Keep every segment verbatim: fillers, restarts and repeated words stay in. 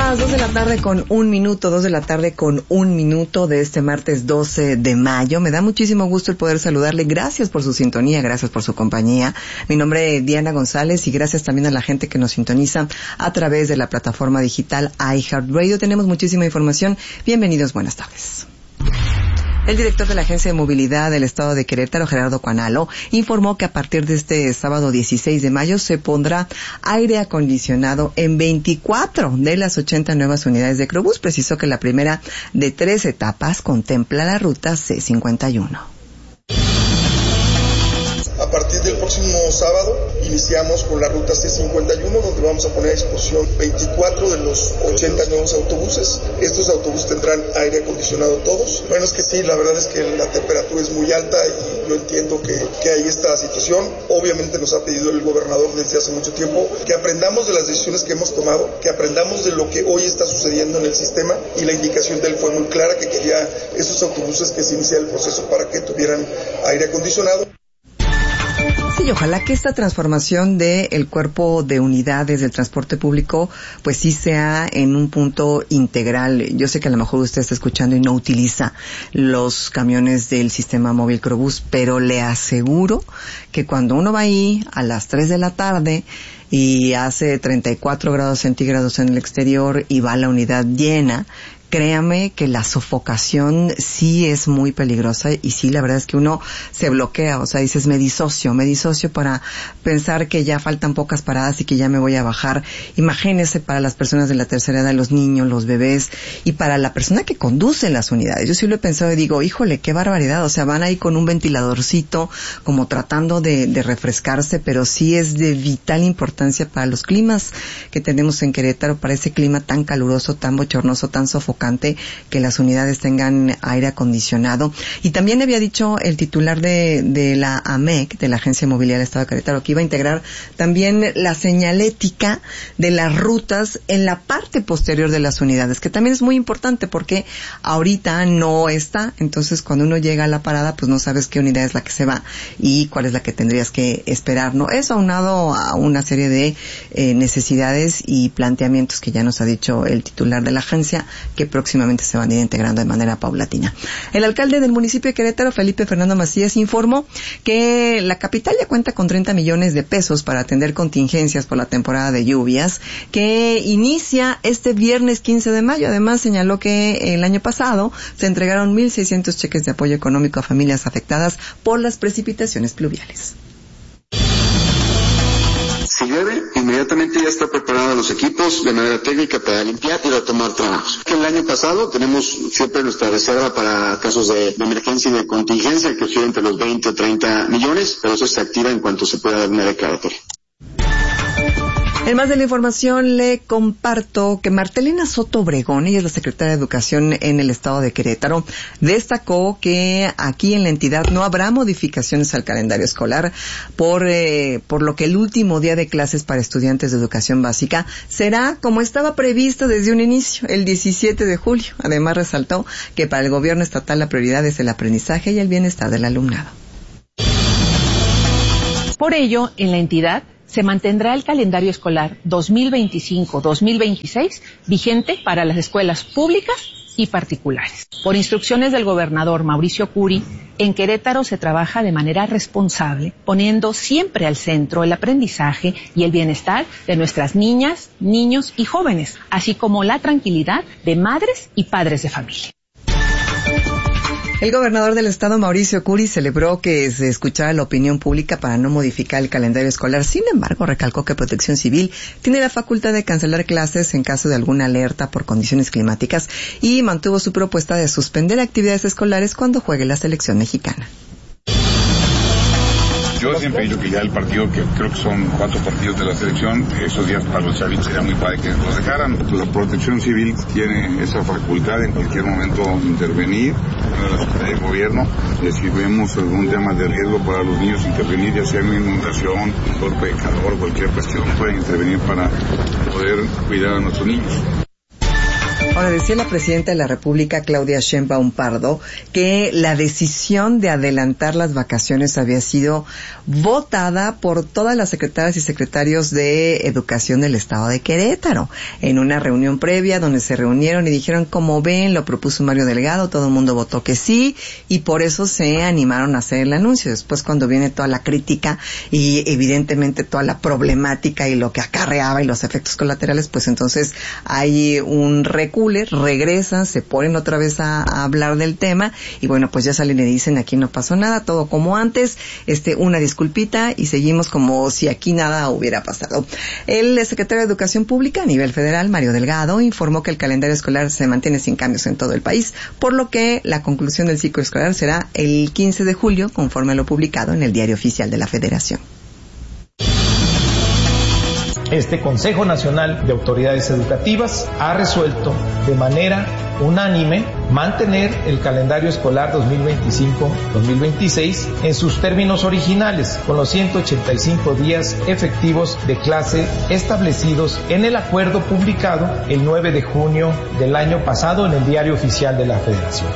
las dos de la tarde con un minuto, dos de la tarde con un minuto de este martes doce de mayo. Me da muchísimo gusto el poder saludarle. Gracias por su sintonía, gracias por su compañía. Mi nombre es Diana González y gracias también a la gente que nos sintoniza a través de la plataforma digital iHeartRadio. Tenemos muchísima información. Bienvenidos, buenas tardes. El director de la Agencia de Movilidad del Estado de Querétaro, Gerardo Cuanalo, informó que a partir de este sábado dieciséis de mayo se pondrá aire acondicionado en veinticuatro de las ochenta nuevas unidades de Crobús. Precisó que la primera de tres etapas contempla la ruta C cincuenta y uno. A partir del próximo sábado iniciamos con la ruta C cincuenta y uno, donde vamos a poner a disposición veinticuatro de los ochenta nuevos autobuses. Estos autobuses tendrán aire acondicionado todos. Bueno, es que sí, la verdad es que la temperatura es muy alta y yo entiendo que, que hay esta situación. Obviamente nos ha pedido el gobernador desde hace mucho tiempo que aprendamos de las decisiones que hemos tomado, que aprendamos de lo que hoy está sucediendo en el sistema, y la indicación de él fue muy clara, que quería esos autobuses que se inicia el proceso para que tuvieran aire acondicionado. Y ojalá que esta transformación del cuerpo de unidades del transporte público pues sí sea en un punto integral. Yo sé que a lo mejor usted está escuchando y no utiliza los camiones del sistema móvil Crobús, pero le aseguro que cuando uno va ahí a las tres de la tarde y hace treinta y cuatro grados centígrados en el exterior y va la unidad llena, créame que la sofocación sí es muy peligrosa y sí, la verdad es que uno se bloquea, o sea, dices, me disocio, me disocio para pensar que ya faltan pocas paradas y que ya me voy a bajar. Imagínese para las personas de la tercera edad, los niños, los bebés, y para la persona que conduce las unidades. Yo sí lo he pensado y digo, híjole, qué barbaridad, o sea, van ahí con un ventiladorcito como tratando de, de refrescarse, pero sí es de vital importancia para los climas que tenemos en Querétaro, para ese clima tan caluroso, tan bochornoso, tan sofocante, que las unidades tengan aire acondicionado. Y también había dicho el titular de, de la A M E C, de la Agencia de Movilidad del Estado de Querétaro, que iba a integrar también la señalética de las rutas en la parte posterior de las unidades, que también es muy importante porque ahorita no está. Entonces, cuando uno llega a la parada, pues no sabes qué unidad es la que se va y cuál es la que tendrías que esperar, ¿no? Eso aunado a una serie de eh, necesidades y planteamientos que ya nos ha dicho el titular de la agencia, que próximamente se van a ir integrando de manera paulatina. El alcalde del municipio de Querétaro, Felipe Fernando Macías, informó que la capital ya cuenta con treinta millones de pesos para atender contingencias por la temporada de lluvias, que inicia este viernes quince de mayo. Además, señaló que el año pasado se entregaron mil seiscientos cheques de apoyo económico a familias afectadas por las precipitaciones pluviales. Si llueve, inmediatamente ya está preparado los equipos de manera técnica para limpiar y retomar trabajos. El año pasado tenemos siempre nuestra reserva para casos de, de emergencia y de contingencia, que oscila entre los veinte o treinta millones, pero eso se activa en cuanto se pueda dar una declaratoria. En más de la información, le comparto que Martelena Soto Obregón, ella es la secretaria de Educación en el Estado de Querétaro, destacó que aquí en la entidad no habrá modificaciones al calendario escolar, por eh, por lo que el último día de clases para estudiantes de educación básica será como estaba previsto desde un inicio, el diecisiete de julio. Además, resaltó que para el gobierno estatal la prioridad es el aprendizaje y el bienestar del alumnado. Por ello, en la entidad se mantendrá el calendario escolar dos mil veinticinco dos mil veintiséis vigente para las escuelas públicas y particulares. Por instrucciones del gobernador Mauricio Curi, en Querétaro se trabaja de manera responsable, poniendo siempre al centro el aprendizaje y el bienestar de nuestras niñas, niños y jóvenes, así como la tranquilidad de madres y padres de familia. El gobernador del estado, Mauricio Curi, celebró que se escuchara la opinión pública para no modificar el calendario escolar. Sin embargo, recalcó que Protección Civil tiene la facultad de cancelar clases en caso de alguna alerta por condiciones climáticas y mantuvo su propuesta de suspender actividades escolares cuando juegue la selección mexicana. Yo siempre he dicho que ya el partido, que creo que son cuatro partidos de la selección, esos días para los chavitos sería muy padre que los dejaran. La Protección Civil tiene esa facultad en cualquier momento intervenir, en la Secretaría de Gobierno, y si vemos algún tema de riesgo para los niños, intervenir, ya sea una inundación, golpe de calor, cualquier cuestión, pueden intervenir para poder cuidar a nuestros niños. Ahora, decía la presidenta de la República, Claudia Sheinbaum Pardo, que la decisión de adelantar las vacaciones había sido votada por todas las secretarias y secretarios de Educación del Estado de Querétaro, en una reunión previa donde se reunieron y dijeron, como ven, lo propuso Mario Delgado, todo el mundo votó que sí, y por eso se animaron a hacer el anuncio. Después, cuando viene toda la crítica y evidentemente toda la problemática y lo que acarreaba y los efectos colaterales, pues entonces hay un reculo, regresan, se ponen otra vez a, a hablar del tema y bueno, pues ya salen y le dicen, aquí no pasó nada, todo como antes, este, una disculpita y seguimos como si aquí nada hubiera pasado. El secretario de Educación Pública a nivel federal, Mario Delgado, informó que el calendario escolar se mantiene sin cambios en todo el país, por lo que la conclusión del ciclo escolar será el quince de julio, conforme a lo publicado en el Diario Oficial de la Federación. Este Consejo Nacional de Autoridades Educativas ha resuelto de manera unánime mantener el calendario escolar dos mil veinticinco dos mil veintiséis en sus términos originales, con los ciento ochenta y cinco días efectivos de clase establecidos en el acuerdo publicado el nueve de junio del año pasado en el Diario Oficial de la Federación.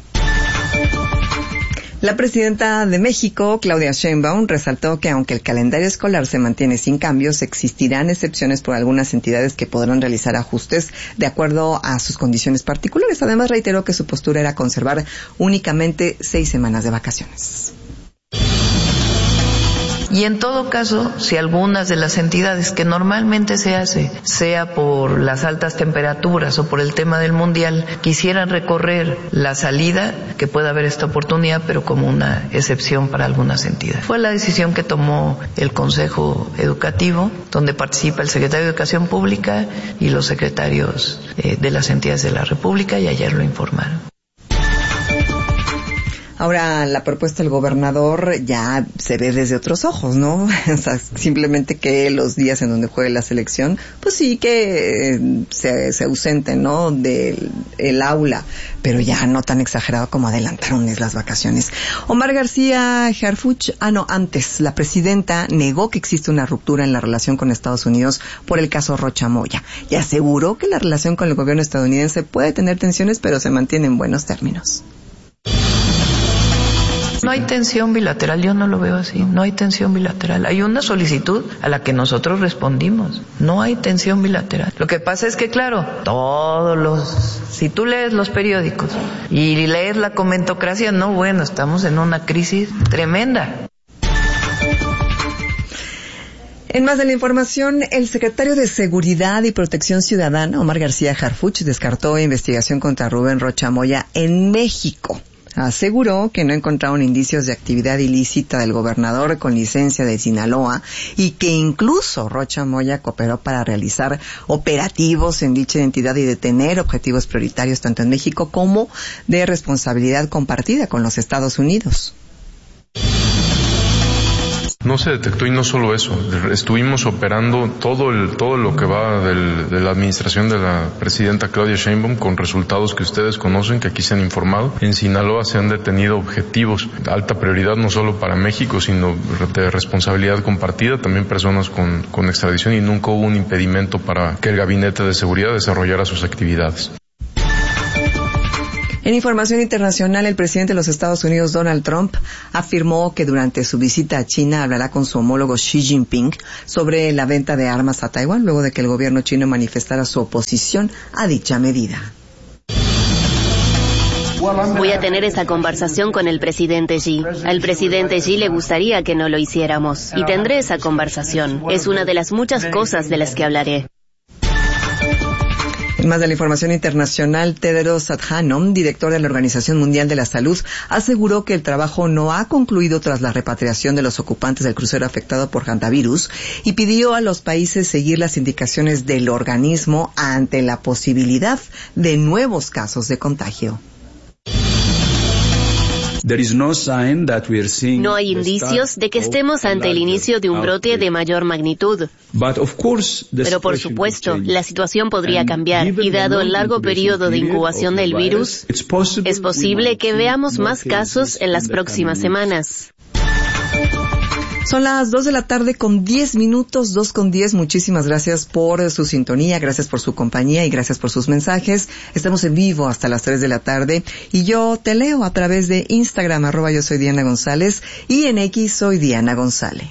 La presidenta de México, Claudia Sheinbaum, resaltó que aunque el calendario escolar se mantiene sin cambios, existirán excepciones por algunas entidades que podrán realizar ajustes de acuerdo a sus condiciones particulares. Además, reiteró que su postura era conservar únicamente seis semanas de vacaciones. Y en todo caso, si algunas de las entidades que normalmente se hace, sea por las altas temperaturas o por el tema del mundial, quisieran recorrer la salida, que pueda haber esta oportunidad, pero como una excepción para algunas entidades. Fue la decisión que tomó el Consejo Educativo, donde participa el secretario de Educación Pública y los secretarios eh, de las entidades de la República, y ayer lo informaron. Ahora, la propuesta del gobernador ya se ve desde otros ojos, ¿no? O sea, simplemente que los días en donde juegue la selección, pues sí que eh, se, se ausenten, ¿no? Del el aula, pero ya no tan exagerado como adelantaron las vacaciones. Omar García Harfuch, ah no, antes, la presidenta negó que existe una ruptura en la relación con Estados Unidos por el caso Rocha Moya y aseguró que la relación con el gobierno estadounidense puede tener tensiones, pero se mantiene en buenos términos. No hay tensión bilateral, yo no lo veo así, no hay tensión bilateral. Hay una solicitud a la que nosotros respondimos, no hay tensión bilateral. Lo que pasa es que, claro, todos los, si tú lees los periódicos y lees la comentocracia, no, bueno, estamos en una crisis tremenda. En más de la información, el secretario de Seguridad y Protección Ciudadana, Omar García Harfuch, descartó investigación contra Rubén Rocha Moya en México. Aseguró que no encontraron indicios de actividad ilícita del gobernador con licencia de Sinaloa y que incluso Rocha Moya cooperó para realizar operativos en dicha entidad y detener objetivos prioritarios tanto en México como de responsabilidad compartida con los Estados Unidos. No se detectó, y no solo eso, estuvimos operando todo el todo lo que va del, de la administración de la presidenta Claudia Sheinbaum con resultados que ustedes conocen, que aquí se han informado. En Sinaloa se han detenido objetivos de alta prioridad no solo para México, sino de responsabilidad compartida, también personas con, con extradición, y nunca hubo un impedimento para que el Gabinete de Seguridad desarrollara sus actividades. En información internacional, el presidente de los Estados Unidos, Donald Trump, afirmó que durante su visita a China hablará con su homólogo Xi Jinping sobre la venta de armas a Taiwán, luego de que el gobierno chino manifestara su oposición a dicha medida. Voy a tener esa conversación con el presidente Xi. Al presidente Xi le gustaría que no lo hiciéramos, y tendré esa conversación. Es una de las muchas cosas de las que hablaré. En más de la información internacional, Tedros Adhanom, director de la Organización Mundial de la Salud, aseguró que el trabajo no ha concluido tras la repatriación de los ocupantes del crucero afectado por hantavirus y pidió a los países seguir las indicaciones del organismo ante la posibilidad de nuevos casos de contagio. No hay indicios de que estemos ante el inicio de un brote de mayor magnitud. Pero por supuesto, la situación podría cambiar y dado el largo periodo de incubación del virus, es posible que veamos más casos en las próximas semanas. Son las dos de la tarde con diez minutos, dos con diez. Muchísimas gracias por su sintonía, gracias por su compañía y gracias por sus mensajes. Estamos en vivo hasta las tres de la tarde y yo te leo a través de Instagram, arroba yo soy Diana González, y en X soy Diana González.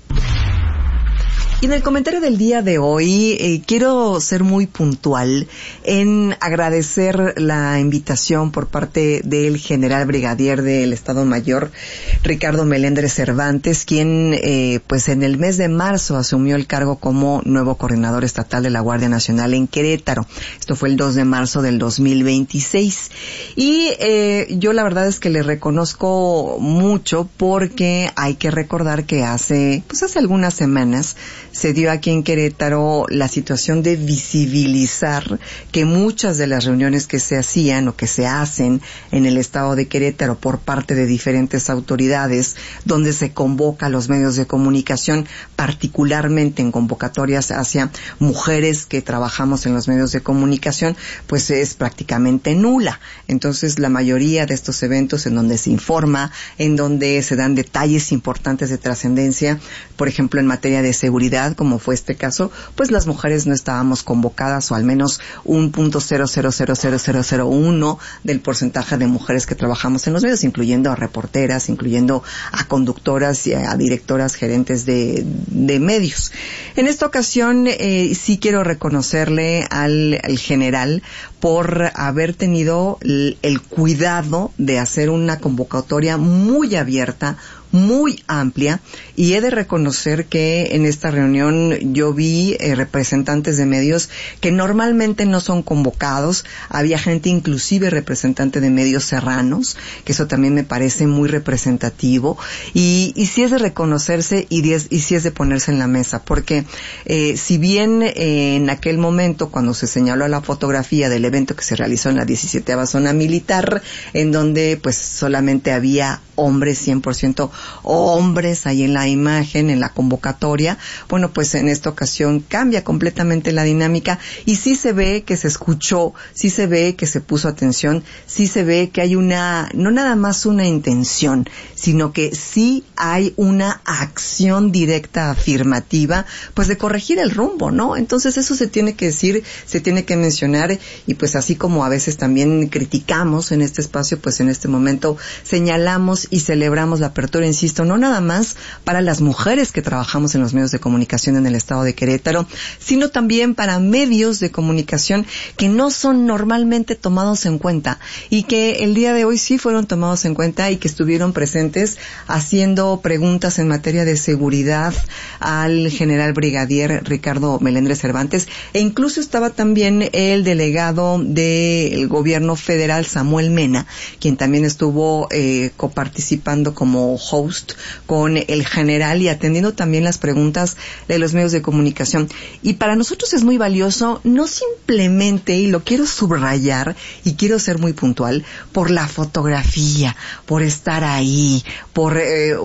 Y en el comentario del día de hoy eh, quiero ser muy puntual en agradecer la invitación por parte del general brigadier del Estado Mayor, Ricardo Melendres Cervantes, quien eh, pues en el mes de marzo asumió el cargo como nuevo coordinador estatal de la Guardia Nacional en Querétaro. Esto fue el dos de marzo del dos mil veintiséis. Y eh, yo la verdad es que le reconozco mucho porque hay que recordar que hace, pues hace algunas semanas se dio aquí en Querétaro la situación de visibilizar que muchas de las reuniones que se hacían o que se hacen en el estado de Querétaro por parte de diferentes autoridades, donde se convoca a los medios de comunicación, particularmente en convocatorias hacia mujeres que trabajamos en los medios de comunicación, pues es prácticamente nula. Entonces, la mayoría de estos eventos en donde se informa, en donde se dan detalles importantes de trascendencia, por ejemplo, en materia de seguridad, como fue este caso, pues las mujeres no estábamos convocadas, o al menos un punto cero cero cero cero cero cero uno del porcentaje de mujeres que trabajamos en los medios, incluyendo a reporteras, incluyendo a conductoras y a directoras gerentes de, de medios. En esta ocasión eh, sí quiero reconocerle al, al general por haber tenido el, el cuidado de hacer una convocatoria muy abierta, muy amplia, y he de reconocer que en esta reunión yo vi eh, representantes de medios que normalmente no son convocados. Había gente, inclusive representante de medios serranos, que eso también me parece muy representativo, y, y sí es de reconocerse y, de, y sí es de ponerse en la mesa, porque eh, si bien eh, en aquel momento, cuando se señaló la fotografía del evento que se realizó en la diecisiete zona militar, en donde pues solamente había hombres, cien por ciento hombres ahí en la imagen, en la convocatoria, bueno, pues en esta ocasión cambia completamente la dinámica y sí se ve que se escuchó, sí se ve que se puso atención, sí se ve que hay una, no nada más una intención, sino que sí hay una acción directa, afirmativa, pues de corregir el rumbo, ¿no? Entonces eso se tiene que decir, se tiene que mencionar, y pues así como a veces también criticamos en este espacio, pues en este momento señalamos y celebramos la apertura, insisto, no nada más para las mujeres que trabajamos en los medios de comunicación en el estado de Querétaro, sino también para medios de comunicación que no son normalmente tomados en cuenta y que el día de hoy sí fueron tomados en cuenta y que estuvieron presentes haciendo preguntas en materia de seguridad al general brigadier Ricardo Melendres Cervantes, e incluso estaba también el delegado del gobierno federal, Samuel Mena, quien también estuvo eh, coparticipando como host con el general y atendiendo también las preguntas de los medios de comunicación. Y para nosotros es muy valioso, no simplemente, y lo quiero subrayar y quiero ser muy puntual, por la fotografía, por estar ahí, por eh,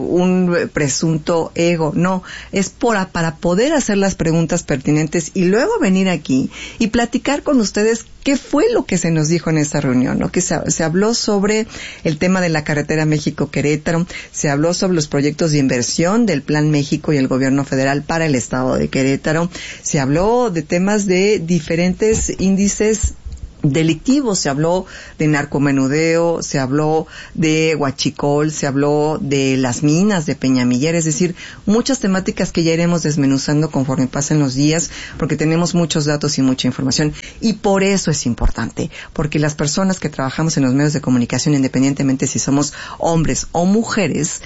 un presunto ego, no, es por, para poder hacer las preguntas pertinentes y luego venir aquí y platicar con ustedes qué fue lo que se nos dijo en esta reunión, ¿no? Que se, se habló sobre el tema de la carretera México-Querétaro, se habló sobre los proyectos de inversión del Plan México y el gobierno federal para el estado de Querétaro, se habló de temas de diferentes índices delictivos, se habló de narcomenudeo, se habló de huachicol, se habló de las minas de Peñamiller, es decir, muchas temáticas que ya iremos desmenuzando conforme pasen los días, porque tenemos muchos datos y mucha información, y por eso es importante, porque las personas que trabajamos en los medios de comunicación, independientemente si somos hombres o mujeres,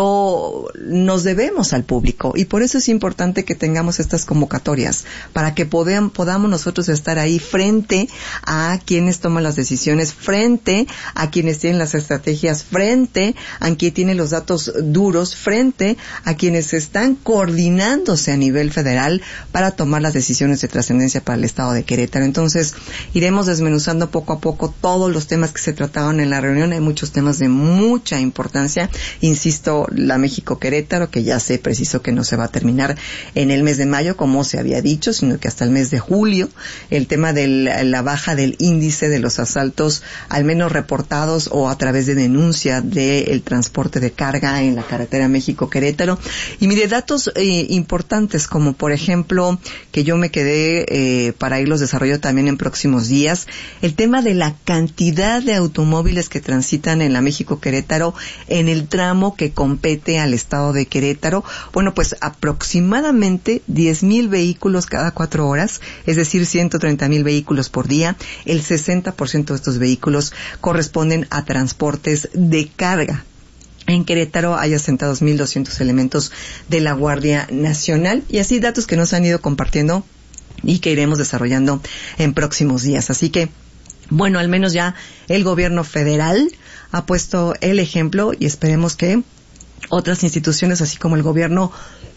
lo nos debemos al público, y por eso es importante que tengamos estas convocatorias, para que podamos, podamos nosotros estar ahí frente a a quienes toman las decisiones, frente a quienes tienen las estrategias, frente a quien tiene los datos duros, frente a quienes están coordinándose a nivel federal para tomar las decisiones de trascendencia para el estado de Querétaro. Entonces, iremos desmenuzando poco a poco todos los temas que se trataron en la reunión. Hay muchos temas de mucha importancia. Insisto, la México-Querétaro, que ya se precisó que no se va a terminar en el mes de mayo, como se había dicho, sino que hasta el mes de julio. El tema de la baja del índice de los asaltos, al menos reportados o a través de denuncia del transporte de carga en la carretera México-Querétaro. Y mire, datos eh, importantes como por ejemplo, que yo me quedé eh, para irlos desarrollando también en próximos días, el tema de la cantidad de automóviles que transitan en la México-Querétaro en el tramo que compete al estado de Querétaro. Bueno, pues aproximadamente diez mil vehículos cada cuatro horas, es decir, ciento treinta mil vehículos por día. El sesenta por ciento de estos vehículos corresponden a transportes de carga. En Querétaro hay asentados mil doscientos elementos de la Guardia Nacional y así datos que nos han ido compartiendo y que iremos desarrollando en próximos días. Así que, bueno, al menos ya el gobierno federal ha puesto el ejemplo y esperemos que otras instituciones, así como el gobierno,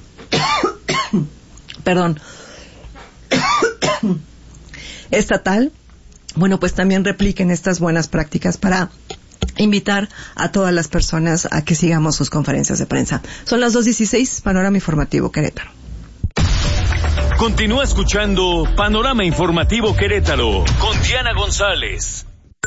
perdón, estatal, bueno, pues también repliquen estas buenas prácticas para invitar a todas las personas a que sigamos sus conferencias de prensa. Son las dos dieciséis, Panorama Informativo Querétaro. Continúa escuchando Panorama Informativo Querétaro con Diana González.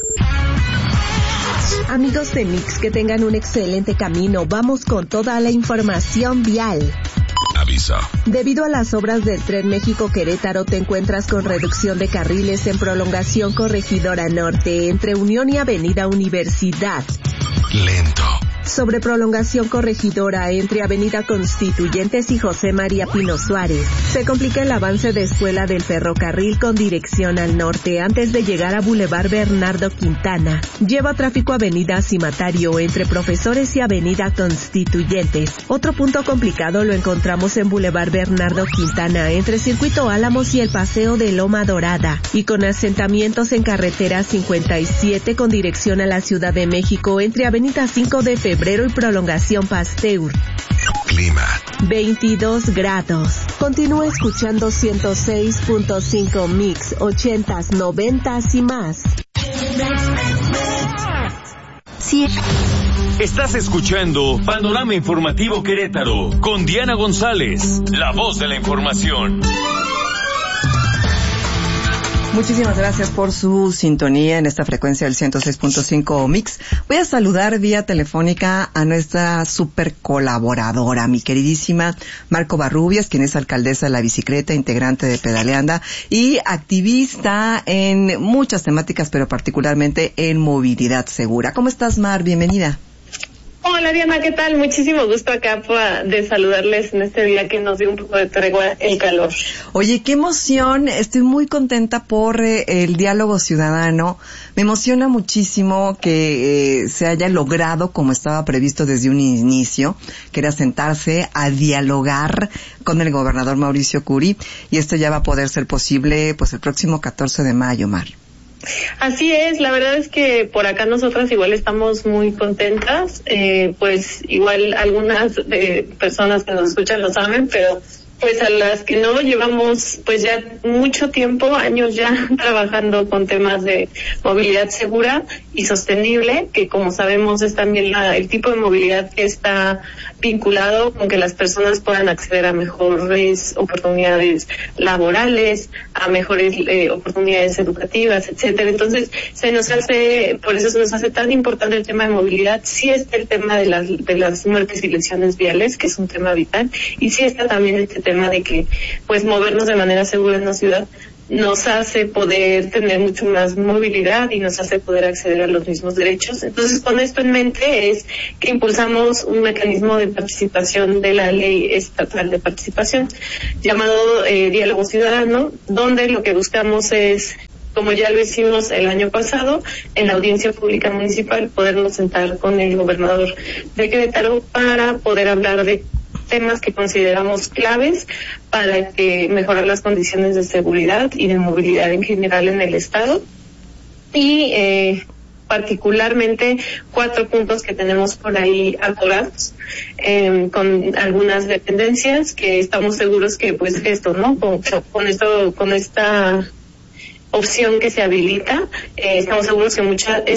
Amigos de Mix, que tengan un excelente camino. Vamos con toda la información vial. Aviso. Debido a las obras del Tren México-Querétaro, te encuentras con reducción de carriles en prolongación Corregidora Norte entre Unión y Avenida Universidad. Lento. Sobre prolongación Corregidora entre Avenida Constituyentes y José María Pino Suárez. Se complica el avance de Escuela del Ferrocarril con dirección al norte antes de llegar a Boulevard Bernardo Quintana. Lleva tráfico Avenida Cimatario entre Profesores y Avenida Constituyentes. Otro punto complicado lo encontramos en Boulevard Bernardo Quintana entre Circuito Álamos y el Paseo de Loma Dorada. Y con asentamientos en Carretera cincuenta y siete con dirección a la Ciudad de México entre Avenida cinco de Febrero y prolongación Pasteur. Clima. veintidós grados. Continúa escuchando ciento seis punto cinco Mix, ochentas, noventas y más. Sí. Estás escuchando Panorama Informativo Querétaro con Diana González, la voz de la información. Muchísimas gracias por su sintonía en esta frecuencia del ciento seis punto cinco Mix. Voy a saludar vía telefónica a nuestra super colaboradora, mi queridísima Marco Barrubias, quien es alcaldesa de La Bicicleta, integrante de Pedaleanda y activista en muchas temáticas, pero particularmente en movilidad segura. ¿Cómo estás, Mar? Bienvenida. Hola Diana, ¿qué tal? Muchísimo gusto acá de saludarles en este día que nos dio un poco de tregua el calor. Oye, qué emoción, estoy muy contenta por eh, el diálogo ciudadano. Me emociona muchísimo que eh, se haya logrado como estaba previsto desde un inicio, que era sentarse a dialogar con el gobernador Mauricio Curi, y esto ya va a poder ser posible pues el próximo catorce de mayo, Mar. Así es, la verdad es que por acá nosotras igual estamos muy contentas, eh, pues igual algunas eh, personas que nos escuchan lo saben, pero pues a las que no, llevamos pues ya mucho tiempo, años ya trabajando con temas de movilidad segura y sostenible, que como sabemos es también la, el tipo de movilidad que está vinculado con que las personas puedan acceder a mejores oportunidades laborales, a mejores eh, oportunidades educativas, etcétera. Entonces se nos hace, por eso se nos hace tan importante el tema de movilidad. Sí está el tema de las de las muertes y lesiones viales, que es un tema vital, y sí está también este tema de que pues movernos de manera segura en la ciudad nos hace poder tener mucho más movilidad y nos hace poder acceder a los mismos derechos. Entonces, con esto en mente es que impulsamos un mecanismo de participación de la Ley Estatal de Participación llamado eh, Diálogo Ciudadano, donde lo que buscamos es, como ya lo hicimos el año pasado, en la audiencia pública municipal, podernos sentar con el gobernador de Querétaro para poder hablar de temas que consideramos claves para que mejorar las condiciones de seguridad y de movilidad en general en el estado, y eh, particularmente cuatro puntos que tenemos por ahí atorados eh, con algunas dependencias que estamos seguros que pues esto, ¿no? Con, con esto, con esta opción que se habilita, eh, estamos seguros que muchas